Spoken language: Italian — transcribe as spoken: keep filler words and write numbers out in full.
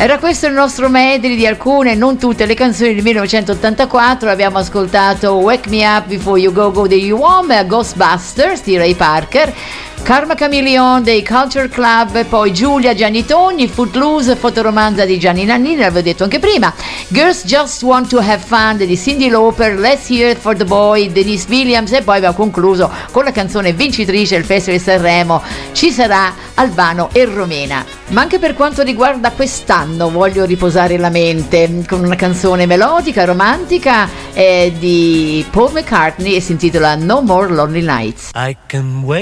Era questo il nostro medley di alcune, non tutte le canzoni del millenovecentottantaquattro. Abbiamo ascoltato Wake Me Up Before You Go Go degli U O M, Ghostbusters di Ray Parker, Karma Chameleon dei Culture Club, poi Giulia Gianni Togni, Footloose, fotoromanza di Gianni Nannini, l'avevo detto anche prima, Girls Just Want to Have Fun di Cyndi Lauper, Let's Hear It for the Boy, Denise Williams, e poi abbiamo concluso con la canzone vincitrice del Festival di Sanremo, Ci sarà Albano e Romena. Ma anche per quanto riguarda quest'anno voglio riposare la mente con una canzone melodica, romantica, eh, di Paul McCartney, e si intitola No More Lonely Nights. I can wait